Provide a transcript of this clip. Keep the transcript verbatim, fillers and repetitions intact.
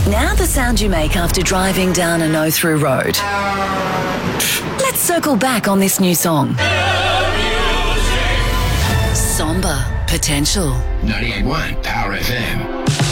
Now the sound you make after driving down a no-through road. Let's circle back on this new song. Somber Potential. ninety-eight point one Power F M.